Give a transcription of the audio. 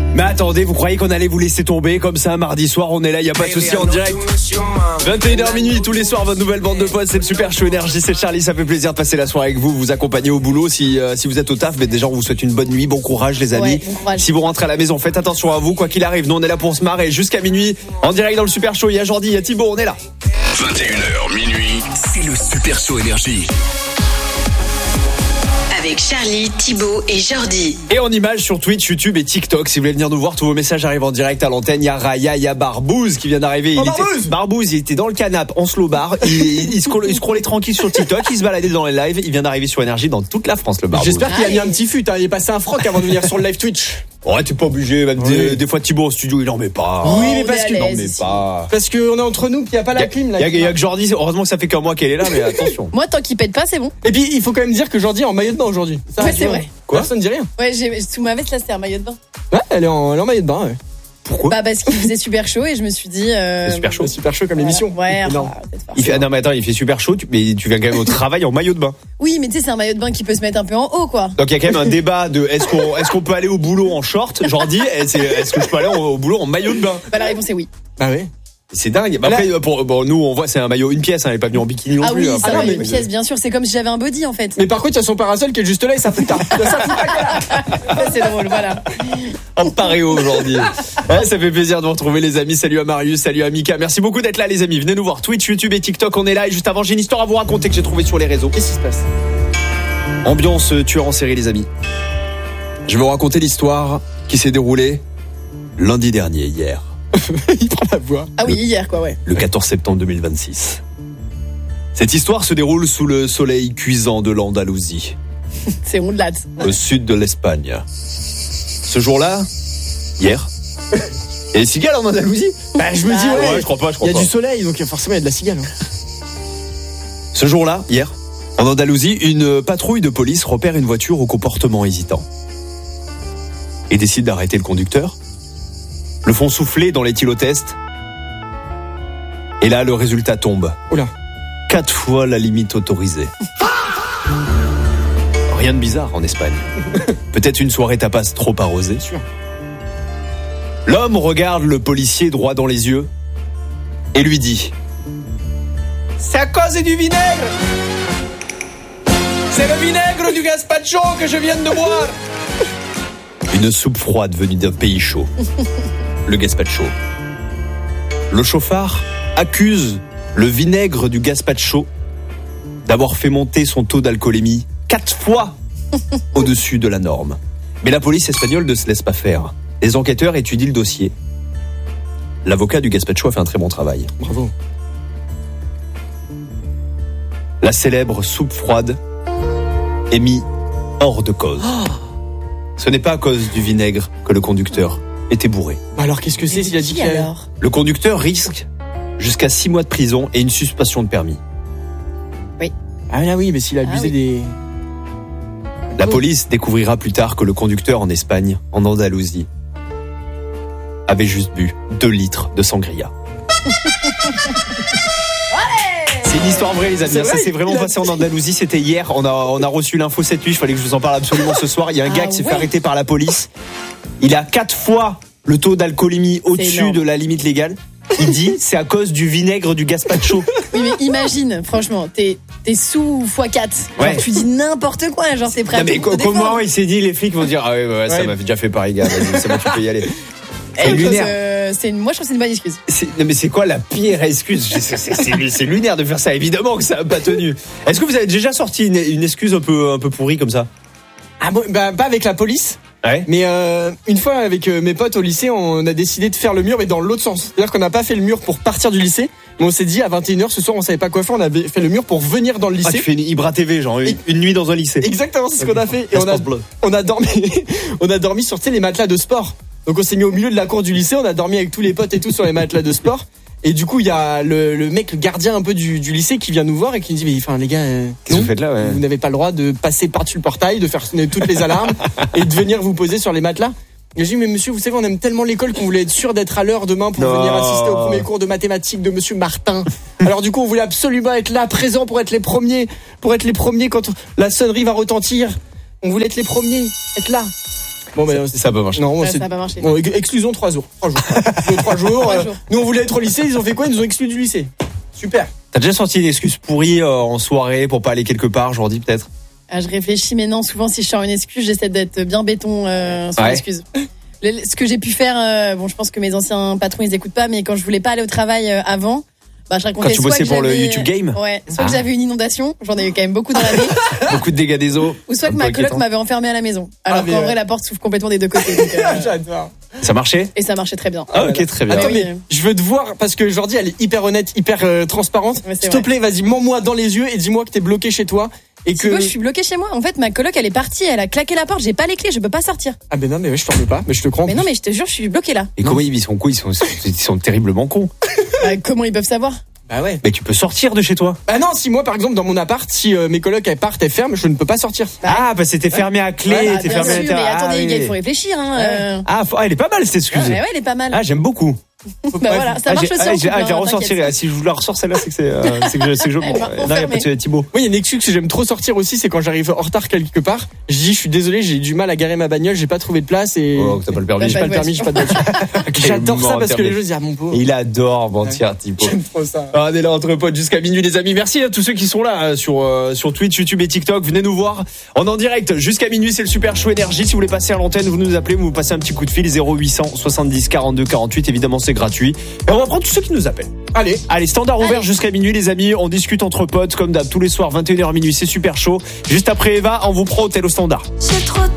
Mais attendez, vous croyez qu'on allait vous laisser tomber comme ça un mardi soir? On est là, y a pas de souci, en direct. 21h minuit tous les soirs, votre nouvelle bande de potes, c'est le Super Show Énergie, c'est Charlie, ça fait plaisir de passer la soirée avec vous, vous accompagner au boulot si vous êtes au taf. Mais déjà on vous souhaite une bonne nuit, bon courage les amis. Ouais, bon courage. Si vous rentrez à la maison, faites attention à vous, quoi qu'il arrive. Nous on est là pour se marrer jusqu'à minuit en direct dans le Super Show. Il y a Jordi, il y a Thibaut, on est là. 21h minuit, c'est le Super Show Énergie. Avec Charlie, Thibaut et Jordi. Et en image sur Twitch, YouTube et TikTok. Si vous voulez venir nous voir, tous vos messages arrivent en direct à l'antenne. Il y a Raya, il y a Barbouze qui vient d'arriver. Barbouze, il était dans le canapé en slow bar. Il scrollait tranquille sur TikTok. Il se baladait dans les lives. Il vient d'arriver sur Énergie dans toute la France, le Barbouze. J'espère qu'il a mis un petit fut. Il est passé un froc avant de venir sur le live Twitch. Ouais, t'es pas obligé. Même des fois, Thibaut en studio, il en met pas. Oui, mais parce que il en met pas. Parce qu'on est entre nous, qu'il n'y a pas la clim. Il y a que Jordi. Heureusement que ça fait qu'un mois qu'elle est là, mais attention. Moi, tant qu'il pète pas, c'est bon. Et puis, il faut quand même dire que Jordi est en maillot de bain aujourd'hui. Ça, Ouais, c'est vrai. Quoi? Personne ne dit rien. Ouais, sous ma veste là, c'était un maillot de bain. Ouais, elle est en maillot de bain, ouais. Pourquoi? Bah, parce qu'il faisait super chaud et je me suis dit. Super chaud. Super chaud comme l'émission. Ouais, Non. Non, mais attends, il fait super chaud, mais tu viens quand même au travail en maillot de bain. Oui, mais tu sais, c'est un maillot de bain qui peut se mettre un peu en haut, quoi. Donc il y a quand même un débat de est-ce qu'on peut aller au boulot en short? Jordi, est-ce que je peux aller au boulot en maillot de bain? Bah, la réponse est oui. Ah ouais. C'est dingue. Bah après, nous, on voit, c'est un maillot une pièce, hein, elle est pas venue en bikini non Ah plus. oui, Après, ça va, mais- une pièce, bien sûr. C'est comme si j'avais un body, en fait. Mais par contre, il y a son parasol qui est juste là et ça fout tard. Ça, c'est drôle, voilà. en paréo aujourd'hui. Ouais, ça fait plaisir de vous retrouver, les amis. Salut à Marius, salut à Mika. Merci beaucoup d'être là, les amis. Venez nous voir. Twitch, YouTube et TikTok, on est là. Et juste avant, j'ai une histoire à vous raconter que j'ai trouvée sur les réseaux. Qu'est-ce qui se passe? Ambiance tueur en série, les amis. Je vais vous raconter l'histoire qui s'est déroulée lundi dernier, hier. Il prend la voix. Ah oui, hier, quoi, ouais. Le 14 septembre 2026. Cette histoire se déroule sous le soleil cuisant de l'Andalousie, C'est Rondelat. au sud de l'Espagne. Ce jour-là, hier, il y a des cigales en Andalousie? Bah, je me dis, ouais. Ouais, je crois pas. Il y a du soleil, donc forcément, il y a de la cigale. Ce jour-là, hier, en Andalousie, une patrouille de police repère une voiture au comportement hésitant et décide d'arrêter le conducteur. Le font souffler dans l'éthylotest. Et là, le résultat tombe. Oula. 4 fois la limite autorisée. Rien de bizarre en Espagne. Peut-être une soirée tapas trop arrosée. Sûr. L'homme regarde le policier droit dans les yeux et lui dit: c'est à cause du vinaigre! C'est le vinaigre du gazpacho que je viens de boire! Une soupe froide venue d'un pays chaud. Le gazpacho. Le chauffard accuse le vinaigre du gazpacho d'avoir fait monter son taux d'alcoolémie 4 fois au-dessus de la norme. Mais la police espagnole ne se laisse pas faire. Les enquêteurs étudient le dossier. L'avocat du gazpacho a fait un très bon travail. Bravo. La célèbre soupe froide est mise hors de cause. Ce n'est pas à cause du vinaigre que le conducteur était bourré. Alors, qu'est-ce que c'est s'il a dit qu'il y a... alors? Le conducteur risque jusqu'à 6 mois de prison et une suspension de permis. Ah là oui, mais s'il a abusé oui. des... La police découvrira plus tard que le conducteur en Espagne, en Andalousie, avait juste bu 2 litres de sangria. C'est une histoire vraie, les amis. C'est Ça vrai, s'est vraiment il a- passé en Andalousie. C'était hier. On a reçu l'info cette nuit. Il fallait que je vous en parle absolument ce soir. Il y a un gars qui s'est fait arrêter par la police. Il a 4 fois le taux d'alcoolémie au-dessus énorme. de la limite légale. Il dit c'est à cause du vinaigre du gazpacho. Oui, mais imagine, franchement, t'es sous x4. Ouais. Genre, tu dis n'importe quoi, genre, c'est prêt Non, à mais tout défendre. comment il s'est dit, les flics vont dire ah ouais, ça Ouais. m'a déjà fait pareil, gars. Vas-y, c'est bon, tu peux y aller. Eh, C'est lunaire. moi, je trouve que c'est une bonne excuse. Non, mais c'est quoi la pire excuse? C'est lunaire de faire ça. Évidemment que ça n'a pas tenu. Est-ce que vous avez déjà sorti une excuse un peu pourrie comme ça? Ah bon, bah, pas avec la police. Ouais. Mais une fois avec mes potes au lycée, on a décidé de faire le mur mais dans l'autre sens. C'est-à-dire qu'on n'a pas fait le mur pour partir du lycée, mais on s'est dit à 21h ce soir on savait pas quoi faire, on avait fait le mur pour venir dans le Ah, lycée. tu fais une Ibra TV, genre une nuit dans un lycée. Exactement, c'est ce qu'on a fait. Et Espace bleu. on a dormi on a dormi sur, tu sais, les matelas de sport. Donc on s'est mis au milieu de la cour du lycée, on a dormi avec tous les potes et tout sur les matelas de sport. Et du coup, il y a le mec, le gardien un peu du lycée qui vient nous voir et qui nous dit mais enfin les gars, Qu'est-ce que non, vous faites là, ouais. vous n'avez pas le droit de passer par-dessus le portail, de faire sonner toutes les alarmes et de venir vous poser sur les matelas. Et j'ai dit mais monsieur, vous savez, on aime tellement l'école qu'on voulait être sûr d'être à l'heure demain pour Non. venir assister au premier cours de mathématiques de monsieur Martin. Alors du coup, on voulait absolument être là, présent pour être les premiers quand la sonnerie va retentir. On voulait être les premiers, être là. Bon, bah, ça a pas marché. Non, Ça n'a pas marché. Bon, exclusion 3 jours. 3 jours. 3 jours. 3 jours. Nous, on voulait être au lycée, ils ont fait quoi? Ils nous ont exclus du lycée. Super. T'as déjà sorti une excuse pourrie en soirée pour pas aller quelque part, Jordi, peut-être? Je réfléchis, mais non, souvent, si je sors une excuse, j'essaie d'être bien béton sur l'excuse. Ce que j'ai pu faire, bon, je pense que mes anciens patrons, ils écoutent pas, mais quand je voulais pas aller au travail avant, je racontais quand tu bossais pour le YouTube Game? Ouais, soit que j'avais une inondation, j'en ai eu quand même beaucoup dans l'année. Beaucoup de dégâts des eaux. Ou soit que ma coloc m'avait enfermé à la maison. Alors qu'en vrai, la porte s'ouvre complètement des deux côtés. Donc, J'adore. Ça marchait? Et ça marchait très bien. Ah, ok, très bien. Attends, oui. mais je veux te voir parce que Jordi, elle est hyper honnête, hyper transparente. Ouais, c'est S'il te vrai. plaît, vas-y, mens-moi dans les yeux et dis-moi que t'es bloqué chez toi. Et Tu vois, je suis bloquée chez moi. En fait, ma coloc, elle est partie, elle a claqué la porte, j'ai pas les clés, je peux pas sortir. Ah ben non, mais je t'en veux pas, mais je te crois. Mais non, mais je te jure, je suis bloquée là. Et comment ils sont cons? Ils sont terriblement cons. Comment ils peuvent savoir? Bah ouais. Mais tu peux sortir de chez toi. Bah non, si moi par exemple dans mon appart, si mes colocs elles partent, elles ferment, je ne peux pas sortir. Ah, bah c'était fermé à clé, Ah, t'es bien fermé à sûr, mais l'intérieur. attendez, les gars, oui. il faut réfléchir. Hein, Elle est pas mal cette excuse. Ouais, elle est pas mal. Ah, j'aime beaucoup. Bah voilà, ça marche aussi en couple, j'ai hein, ressorti. t'inquiète. Si je vous la ressors celle-là, c'est que je Elle bon, m'a non, y a pas de Thibaut. Moi, il y a une excuse que j'aime trop sortir aussi, c'est quand j'arrive en retard quelque part. Je dis, je suis désolé, j'ai du mal à garer ma bagnole, j'ai pas trouvé de place et. Oh, t'as pas le permis. J'ai pas le permis, j'ai pas de voiture. J'adore ça parce que les gens disent, ah mon pauvre. Il adore mentir, Thibaut. J'aime trop ça. On est là entre potes jusqu'à minuit, les amis. Merci à tous ceux qui sont là sur Twitch, YouTube et TikTok. Venez nous voir en direct jusqu'à minuit. C'est le Super Show Énergie. Si vous voulez passer à l'antenne, vous nous appelez, vous nous passez un petit coup de fil 0800 70 42 48. Évidemment, c'est gratuit. Et on va prendre tous ceux qui nous appellent. Allez, standard ouvert jusqu'à minuit, les amis. On discute entre potes comme d'hab tous les soirs, 21h minuit. C'est Super Chaud. Juste après Eva, on vous prend au tel au standard. J'ai trop